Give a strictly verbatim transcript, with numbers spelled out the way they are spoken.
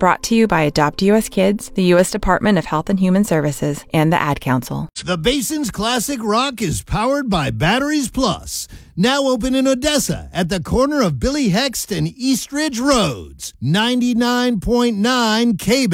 Brought to you by Adopt U S Kids, the U S Department of Health and Human Services, and the Ad Council. The Basin's Classic Rock is powered by Batteries Plus. Now open in Odessa at the corner of Billy Hext and East Ridge Roads. ninety-nine point nine K